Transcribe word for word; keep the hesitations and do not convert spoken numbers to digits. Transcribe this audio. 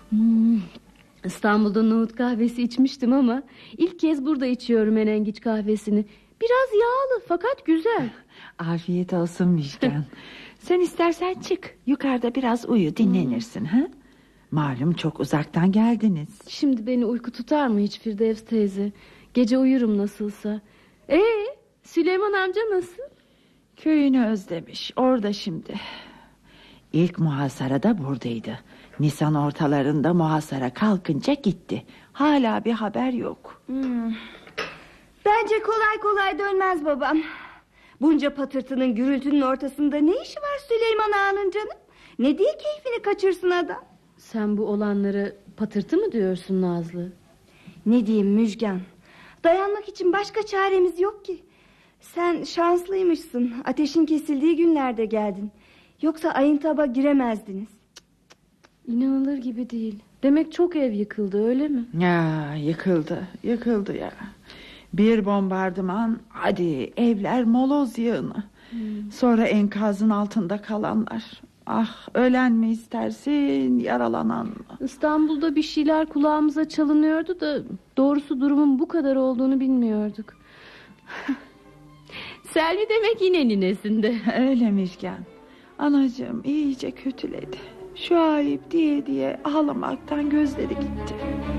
Hmm, İstanbul'da nohut kahvesi içmiştim ama ilk kez burada içiyorum menengiç kahvesini. Biraz yağlı fakat güzel. Afiyet olsun Müjgan. Sen istersen çık, yukarıda biraz uyu, dinlenirsin. Ha? Malum çok uzaktan geldiniz. Şimdi beni uyku tutar mı hiç Firdevs teyze? Gece uyurum nasılsa. Ee, Süleyman amca nasıl? Köyünü özlemiş, orada şimdi. İlk muhasarada buradaydı. Nisan ortalarında muhasara kalkınca gitti. Hala bir haber yok. Hmm. Bence kolay kolay dönmez babam. Bunca patırtının, gürültünün ortasında ne işi var Süleyman Ağa'nın canım? Ne diye keyfini kaçırsın adam? Sen bu olanları patırtı mı diyorsun Nazlı? Ne diyeyim Müjgan? Dayanmak için başka çaremiz yok ki. Sen şanslıymışsın. Ateşin kesildiği günlerde geldin. Yoksa ayın taba giremezdiniz. İnanılır gibi değil. Demek çok ev yıkıldı, öyle mi? Ya yıkıldı, yıkıldı ya. Bir bombardıman, hadi evler moloz yığını. Hmm. Sonra enkazın altında kalanlar. Ah, ölen mi istersin, yaralanan mı? İstanbul'da bir şeyler kulağımıza çalınıyordu da doğrusu durumun bu kadar olduğunu bilmiyorduk. Selvi demek yine ninesinde. Öyle Müjgan. Anacığım iyice kötüledi. Şu ayıp diye diye ağlamaktan gözleri gitti.